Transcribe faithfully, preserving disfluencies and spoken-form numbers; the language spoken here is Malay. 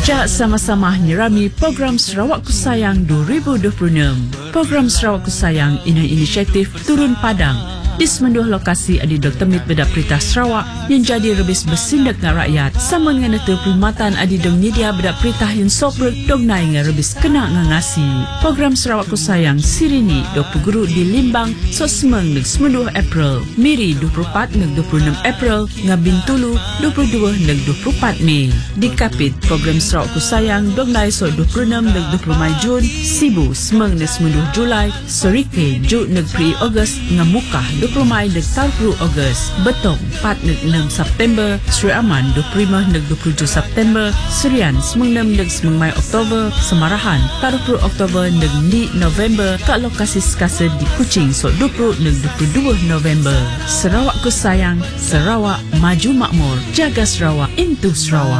Jak sama-sama nyirami program Sarawak Ku Sayang dua ribu dua puluh enam. Program Sarawak Ku Sayang ini inisiatif Turun Padang di semenduh lokasi adi Doktor Mit Bedak Perintah Sarawak yang jadi rebis bersindak dengan rakyat sama dengan itu perkhidmatan adi dong nyedia bedak perintah yang sobrek dong naik dengan rebis kena ngangasi. Program Sarawak Ku Sayang sirini dua puluh guru di Limbang so semeng neg semenduh April, Miri dua puluh empat neg dua puluh enam April, ngabin Tulu dua puluh dua neg dua puluh empat Mei. Di Kapit program Sarawak Ku Sayang dong naik so dua puluh enam neg dua puluh Mei Jun, Sibu semeng neg semenduh Julai, Serike Ju neg pri Ogos ngamukah dua puluh Mei neg dua puluh Ogos, Betong empat neg enam September, Sri Aman dua puluh lima neg dua puluh tujuh September, Serian semeng enam neg semeng Mei Oktober, Semarahan dua puluh Oktober neg di November kat lokasi sekasa di Kuching so dua puluh neg dua puluh dua November. Sarawak Ku Sayang, Sarawak maju makmur, jaga Sarawak into Sarawak.